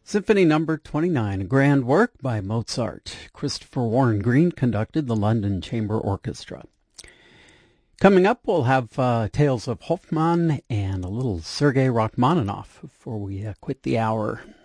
Symphony Number 29, a grand work by Mozart. Christopher Warren Green conducted the London Chamber Orchestra. Coming up, we'll have Tales of Hoffmann and a little Sergei Rachmaninoff before we quit the hour.